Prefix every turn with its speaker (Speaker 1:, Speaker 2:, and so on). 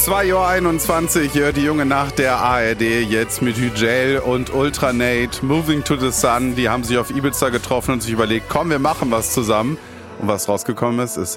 Speaker 1: 2:21 Uhr, die junge Nacht der ARD, jetzt mit Hügel und Ultranate, Moving to the Sun. Die haben sich auf Ibiza getroffen und sich überlegt, komm, wir machen was zusammen. Und was rausgekommen ist